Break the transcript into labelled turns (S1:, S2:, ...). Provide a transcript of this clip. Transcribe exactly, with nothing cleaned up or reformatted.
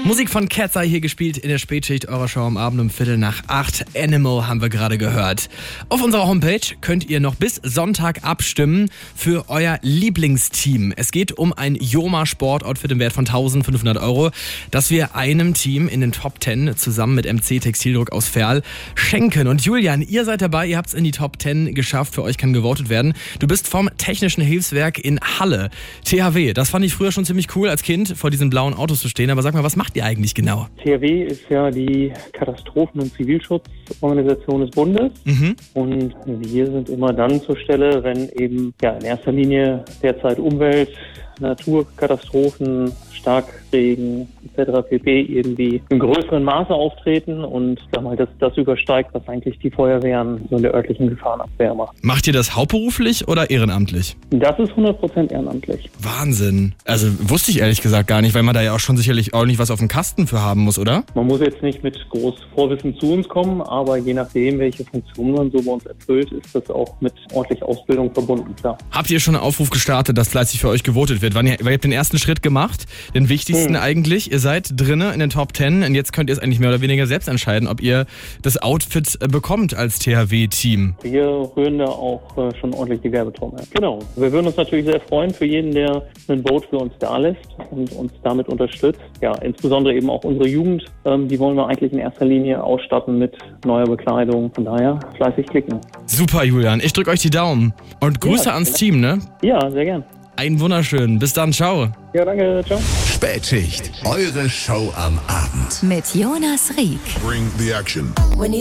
S1: Musik von Cat's Eye hier gespielt in der Spätschicht eurer Show am Abend um Viertel nach acht. Animal haben wir gerade gehört. Auf unserer Homepage könnt ihr noch bis Sonntag abstimmen für euer Lieblingsteam. Es geht um ein Joma Sportoutfit im Wert von eintausendfünfhundert Euro, das wir einem Team in den Top zehn zusammen mit M C Textildruck aus Verl schenken. Und Julian, ihr seid dabei, ihr habt es in die Top zehn geschafft, für euch kann gewotet werden. Du bist vom Technischen Hilfswerk in Halle, T H W. Das fand ich früher schon ziemlich cool, als Kind vor diesen blauen Autos zu stehen. Aber sag mal, was macht ihr eigentlich genau?
S2: T H W ist ja die Katastrophen- und Zivilschutzorganisation des Bundes. Mhm. Und wir sind immer dann zur Stelle, wenn eben ja in erster Linie derzeit Umwelt, Naturkatastrophen, Starkregen et cetera pp. Irgendwie im größeren Maße auftreten und sag mal, dass das übersteigt, was eigentlich die Feuerwehren so in der örtlichen Gefahrenabwehr machen.
S1: Macht ihr das hauptberuflich oder ehrenamtlich?
S2: Das ist hundert Prozent ehrenamtlich.
S1: Wahnsinn. Also wusste ich ehrlich gesagt gar nicht, weil man da ja auch schon sicherlich ordentlich was auf dem Kasten für haben muss, oder?
S2: Man muss jetzt nicht mit groß Vorwissen zu uns kommen, aber je nachdem, welche Funktion man so bei uns erfüllt, ist das auch mit ordentlicher Ausbildung verbunden, klar.
S1: Habt ihr schon einen Aufruf gestartet, dass fleißig für euch gewotet wird? Wann ihr, weil ihr habt den ersten Schritt gemacht, den wichtigsten hm. eigentlich. Ihr seid drinne in den Top zehn und jetzt könnt ihr es eigentlich mehr oder weniger selbst entscheiden, ob ihr das Outfit bekommt als T H W-Team.
S2: Wir rühren da auch äh, schon ordentlich die Werbetrommel. Genau. Wir würden uns natürlich sehr freuen für jeden, der ein Vote für uns da lässt und uns damit unterstützt. Ja, insbesondere eben auch unsere Jugend. Ähm, die wollen wir eigentlich in erster Linie ausstatten mit neuer Bekleidung. Von daher fleißig klicken.
S1: Super, Julian. Ich drücke euch die Daumen. Und Grüße ja, ans Team, ne?
S2: Ja, sehr gern.
S1: Einen wunderschönen. Bis dann. Ciao.
S2: Ja, danke. Ciao.
S3: Spätschicht. Eure Show am Abend.
S4: Mit Jonas Rieck.
S3: Bring the action.